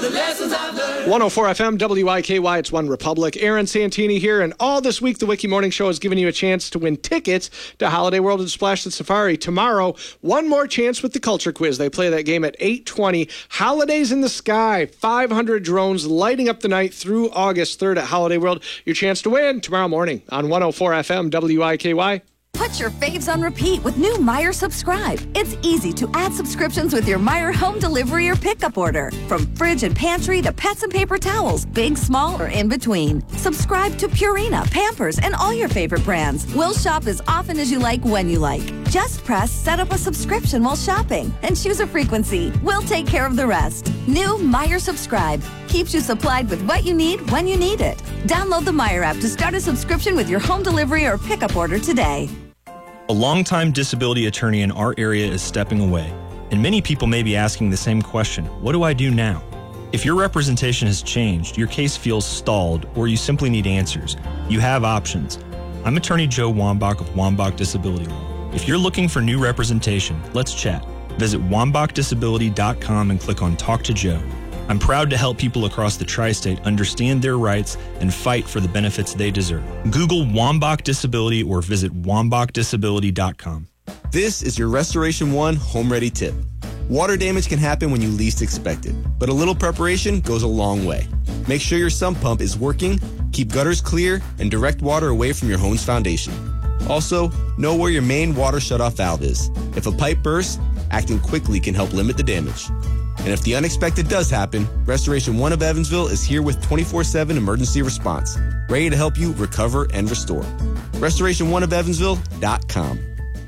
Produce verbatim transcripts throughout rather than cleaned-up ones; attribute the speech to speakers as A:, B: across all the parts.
A: the lessons I've learned.
B: one oh four F M, W I K Y, it's One Republic. Aaron Santini here, and all this week, the Wiki Morning Show has given you a chance to win tickets to Holiday World and Splash the Safari. Tomorrow, one more chance with the Culture Quiz. They play that game at eight twenty. Holidays in the Sky, five hundred drones lighting up the night through August third at Holiday World. Your chance to win tomorrow morning on one oh four F M, W I K Y.
C: Put your faves on repeat with new Meijer Subscribe. It's easy to add subscriptions with your Meijer home delivery or pickup order. From fridge and pantry to pets and paper towels, big, small, or in between. Subscribe to Purina, Pampers, and all your favorite brands. We'll shop as often as you like when you like. Just press set up a subscription while shopping and choose a frequency. We'll take care of the rest. New Meijer Subscribe keeps you supplied with what you need when you need it. Download the Meijer app to start a subscription with your home delivery or pickup order today.
D: A longtime disability attorney in our area is stepping away, and many people may be asking the same question, what do I do now? If your representation has changed, your case feels stalled, or you simply need answers, you have options. I'm attorney Joe Wambach of Wambach Disability Law. If you're looking for new representation, let's chat. Visit wambach disability dot com and click on Talk to Joe. I'm proud to help people across the tri-state understand their rights and fight for the benefits they deserve. Google Wambach Disability or visit wambach disability dot com.
E: This is your Restoration One Home Ready tip. Water damage can happen when you least expect it, but a little preparation goes a long way. Make sure your sump pump is working, keep gutters clear, and direct water away from your home's foundation. Also, know where your main water shutoff valve is. If a pipe bursts, acting quickly can help limit the damage. And if the unexpected does happen, Restoration One of Evansville is here with twenty-four seven emergency response, ready to help you recover and restore. restoration one of evansville dot com.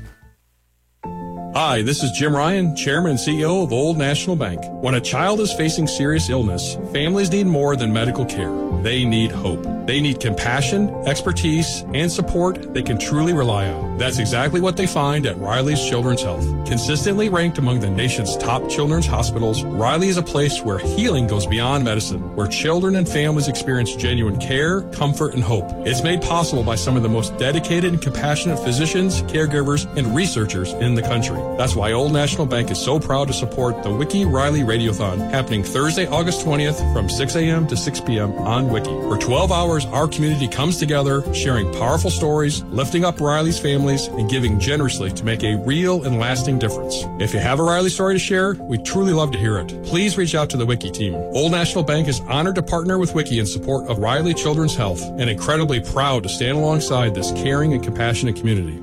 F: Hi, this is Jim Ryan, Chairman and C E O of Old National Bank. When a child is facing serious illness, families need more than medical care. They need hope. They need compassion, expertise, and support they can truly rely on. That's exactly what they find at Riley's Children's Health. Consistently ranked among the nation's top children's hospitals, Riley is a place where healing goes beyond medicine, where children and families experience genuine care, comfort, and hope. It's made possible by some of the most dedicated and compassionate physicians, caregivers, and researchers in the country. That's why Old National Bank is so proud to support the Wiki Riley Radiothon, happening Thursday, August twentieth from six a.m. to six p.m. on Wiki. For twelve hours, our community comes together, sharing powerful stories, lifting up Riley's families, and giving generously to make a real and lasting difference. If you have a Riley story to share, we'd truly love to hear it. Please reach out to the Wiki team. Old National Bank is honored to partner with Wiki in support of Riley Children's Health, and incredibly proud to stand alongside this caring and compassionate community.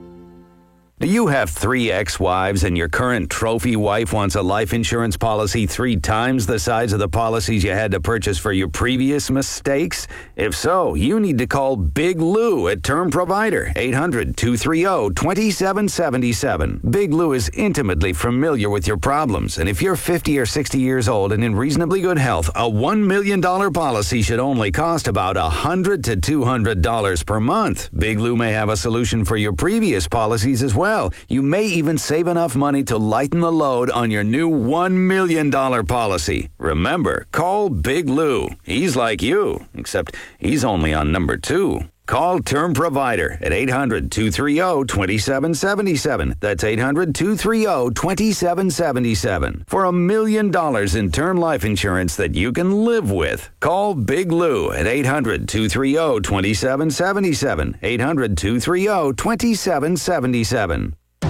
G: Do you have three ex-wives and your current trophy wife wants a life insurance policy three times the size of the policies you had to purchase for your previous mistakes? If so, you need to call Big Lou at Term Provider, eight hundred, two three zero, two seven seven seven. Big Lou is intimately familiar with your problems, and if you're fifty or sixty years old and in reasonably good health, a one million dollars policy should only cost about one hundred to two hundred dollars per month. Big Lou may have a solution for your previous policies as well. Well, you may even save enough money to lighten the load on your new one million dollars policy. Remember, call Big Lou. He's like you, except he's only on number two. Call Term Provider at eight hundred, two three zero, two seven seven seven. That's eight hundred, two three zero, two seven seven seven. For a million dollars in term life insurance that you can live with. Call Big Lou at eight hundred, two three zero, two seven seven seven. eight hundred, two three zero, two seven seven seven.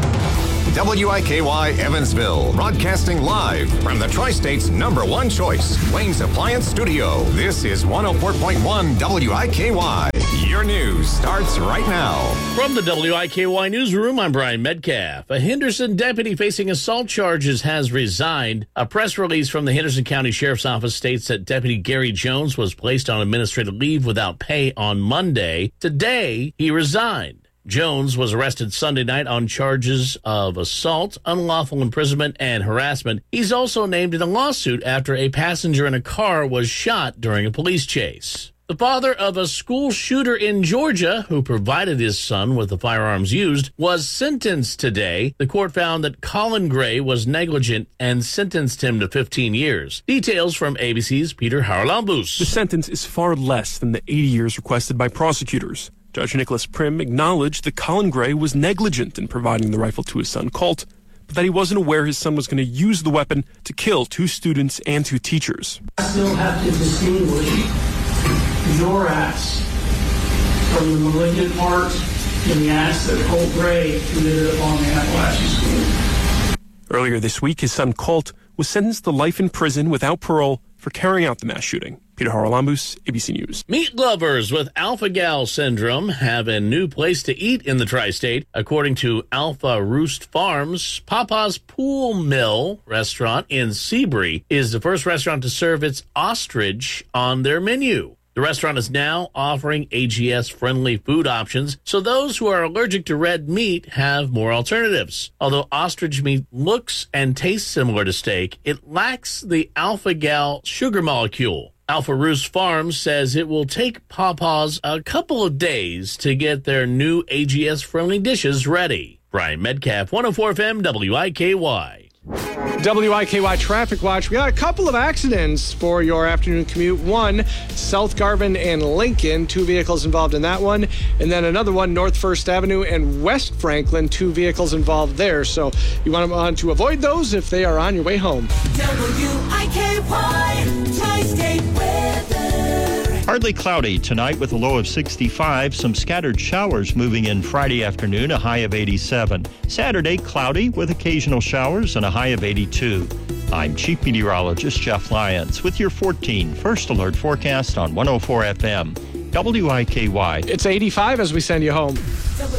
H: W I K Y Evansville, broadcasting live from the Tri-State's number one choice, Wayne's Appliance Studio. This is one oh four point one W I K Y. Your news starts right now.
I: From the W I K Y Newsroom, I'm Brian Metcalf. A Henderson deputy facing assault charges has resigned. A press release from the Henderson County Sheriff's Office states that Deputy Gary Jones was placed on administrative leave without pay on Monday. Today, he resigned. Jones was arrested Sunday night on charges of assault, unlawful imprisonment, and harassment. He's also named in a lawsuit after a passenger in a car was shot during a police chase. The father of a school shooter in Georgia, who provided his son with the firearms used, was sentenced today. The court found that Colin Gray was negligent and sentenced him to fifteen years. Details from A B C's Peter Haralambous.
J: The sentence is far less than the eighty years requested by prosecutors. Judge Nicholas Prim acknowledged that Colin Gray was negligent in providing the rifle to his son, Colt, but that he wasn't aware his son was going to use the weapon to kill two students and two teachers.
A: I still have to distinguish your acts from the malignant part in the acts that Colt Gray committed upon the Appalachian School.
J: Earlier this week, his son Colt was sentenced to life in prison without parole for carrying out the mass shooting. Peter Haralambous, A B C News.
I: Meat lovers with alpha-gal syndrome have a new place to eat in the tri-state. According to Alpha Roost Farms, Papa's Pool Mill restaurant in Seabury is the first restaurant to serve its ostrich on their menu. The restaurant is now offering A G S-friendly food options, so those who are allergic to red meat have more alternatives. Although ostrich meat looks and tastes similar to steak, it lacks the alpha-gal sugar molecule. Alpha Roost Farms says it will take Papa's a couple of days to get their new A G S-friendly dishes ready. Brian Metcalf, one oh four F M, W I K Y.
B: W I K Y Traffic Watch. We got a couple of accidents for your afternoon commute. One, South Garvin and Lincoln, two vehicles involved in that one. And then another one, North First Avenue and West Franklin, two vehicles involved there. So you want, want to avoid those if they are on your way home.
K: W I K Y Tri-State Weather.
L: Partly cloudy tonight with a low of sixty-five. Some scattered showers moving in Friday afternoon, a high of eighty-seven. Saturday, cloudy with occasional showers and a high of eighty-two. I'm Chief Meteorologist Jeff Lyons with your fourteen First Alert forecast on one oh four F M. W I K Y.
B: It's eighty-five as we send you home.